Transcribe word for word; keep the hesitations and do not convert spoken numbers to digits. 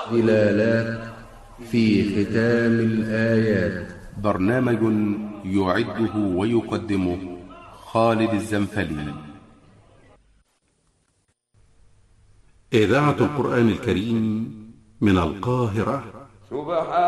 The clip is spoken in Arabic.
دلالات في ختام الآيات. برنامج يعده ويقدمه خالد الزنفلي. إذاعة القرآن الكريم من القاهرة. سبحان